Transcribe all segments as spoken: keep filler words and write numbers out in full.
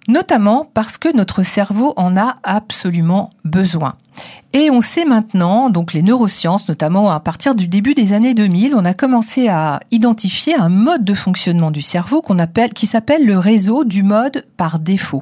Notamment parce que notre cerveau en a absolument besoin. Et on sait maintenant, donc les neurosciences, notamment à partir du début des années deux mille, on a commencé à identifier un mode de fonctionnement du cerveau qu'on appelle, qui s'appelle le réseau du mode par défaut.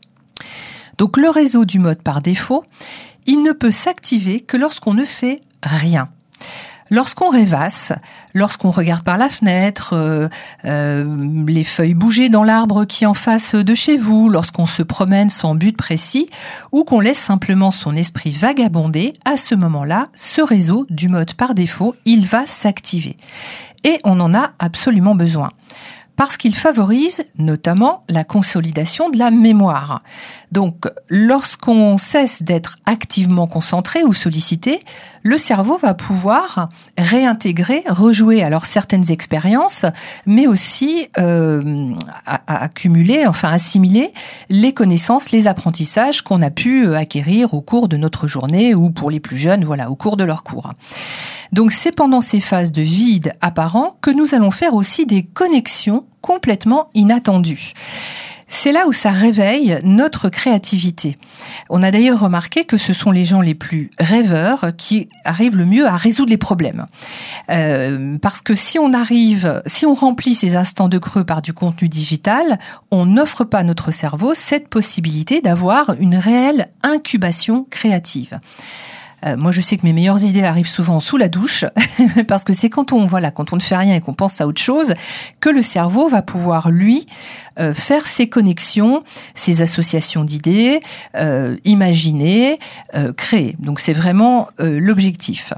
Donc le réseau du mode par défaut, il ne peut s'activer que lorsqu'on ne fait rien. Lorsqu'on rêvasse, lorsqu'on regarde par la fenêtre, euh, euh, les feuilles bouger dans l'arbre qui est en face de chez vous, lorsqu'on se promène sans but précis, ou qu'on laisse simplement son esprit vagabonder, à ce moment-là, ce réseau du mode par défaut, il va s'activer. Et on en a absolument besoin. Parce qu'il favorise notamment la consolidation de la mémoire. Donc, lorsqu'on cesse d'être activement concentré ou sollicité, le cerveau va pouvoir réintégrer, rejouer alors certaines expériences, mais aussi euh, à, à accumuler, enfin assimiler les connaissances, les apprentissages qu'on a pu acquérir au cours de notre journée ou pour les plus jeunes, voilà, au cours de leur cours. Donc, c'est pendant ces phases de vide apparent que nous allons faire aussi des connexions complètement inattendues. C'est là où ça réveille notre créativité. On a d'ailleurs remarqué que ce sont les gens les plus rêveurs qui arrivent le mieux à résoudre les problèmes. Euh, parce que si on arrive, si on remplit ces instants de creux par du contenu digital, on n'offre pas à notre cerveau cette possibilité d'avoir une réelle incubation créative. Euh, moi, je sais que mes meilleures idées arrivent souvent sous la douche, parce que c'est quand on, voilà, quand on ne fait rien et qu'on pense à autre chose, que le cerveau va pouvoir, lui, euh, faire ses connexions, ses associations d'idées, euh, imaginer, euh, créer. Donc, c'est vraiment euh, l'objectif.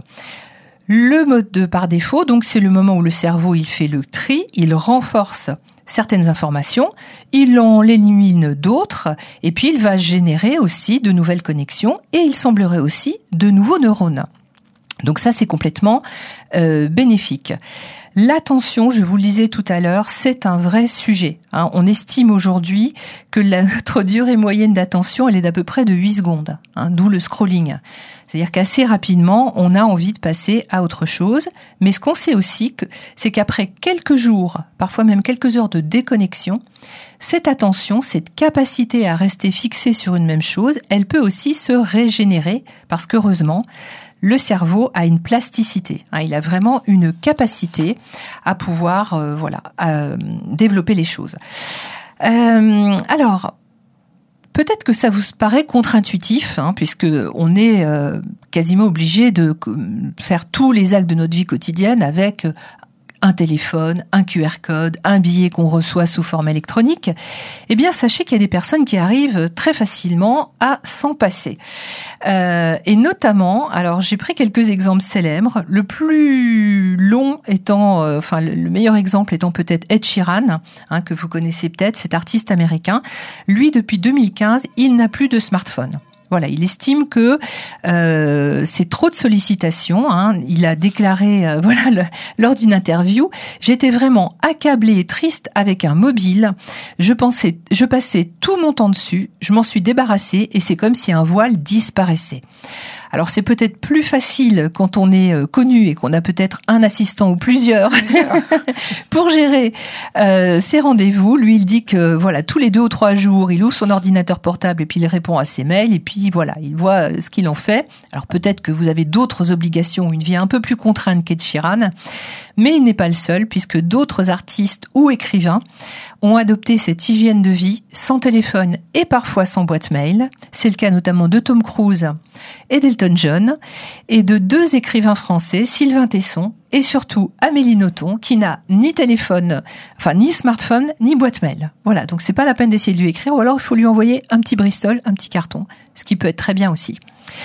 Le mode de par défaut, donc, c'est le moment où le cerveau, il fait le tri, il renforce certaines informations, il en élimine d'autres, et puis il va générer aussi de nouvelles connexions, et il semblerait aussi de nouveaux neurones. Donc ça, c'est complètement euh, bénéfique. L'attention, je vous le disais tout à l'heure, c'est un vrai sujet. Hein. On estime aujourd'hui que la, notre durée moyenne d'attention, elle est d'à peu près de huit secondes, hein, d'où le scrolling. C'est-à-dire qu'assez rapidement, on a envie de passer à autre chose. Mais ce qu'on sait aussi, que, c'est qu'après quelques jours, parfois même quelques heures de déconnexion, cette attention, cette capacité à rester fixée sur une même chose, elle peut aussi se régénérer parce qu'heureusement, le cerveau a une plasticité. Hein, il a vraiment une capacité à pouvoir, euh, voilà, à développer les choses. Euh, alors, peut-être que ça vous paraît contre-intuitif, hein, puisque on est euh, quasiment obligé de faire tous les actes de notre vie quotidienne avec un téléphone, un Q R code, un billet qu'on reçoit sous forme électronique. Eh bien, sachez qu'il y a des personnes qui arrivent très facilement à s'en passer. Euh, et notamment, alors j'ai pris quelques exemples célèbres. Le plus long étant, euh, enfin le, le meilleur exemple étant peut-être Ed Sheeran, hein, que vous connaissez peut-être, cet artiste américain. Lui, depuis deux mille quinze, il n'a plus de smartphone. Voilà, il estime que euh, c'est trop de sollicitations. Hein. Il a déclaré, euh, voilà, le, lors d'une interview, j'étais vraiment accablé et triste avec un mobile. Je pensais, je passais tout mon temps dessus. Je m'en suis débarrassée et c'est comme si un voile disparaissait. Alors c'est peut-être plus facile quand on est connu et qu'on a peut-être un assistant ou plusieurs pour gérer euh, ses rendez-vous. Lui, il dit que voilà, tous les deux ou trois jours, il ouvre son ordinateur portable et puis il répond à ses mails et puis voilà, il voit ce qu'il en fait. Alors peut-être que vous avez d'autres obligations, une vie un peu plus contrainte qu'Ed Sheeran, mais il n'est pas le seul puisque d'autres artistes ou écrivains ont adopté cette hygiène de vie sans téléphone et parfois sans boîte mail. C'est le cas notamment de Tom Cruise et d'Elton John, et de deux écrivains français, Sylvain Tesson et surtout Amélie Nothomb, qui n'a ni téléphone, enfin ni smartphone, ni boîte mail. Voilà, donc c'est pas la peine d'essayer de lui écrire, ou alors il faut lui envoyer un petit Bristol, un petit carton, ce qui peut être très bien aussi.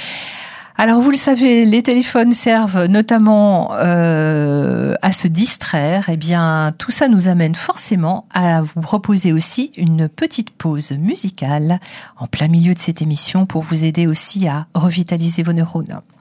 Alors vous le savez, les téléphones servent notamment euh, à se distraire. Eh bien, tout ça nous amène forcément à vous proposer aussi une petite pause musicale en plein milieu de cette émission pour vous aider aussi à revitaliser vos neurones.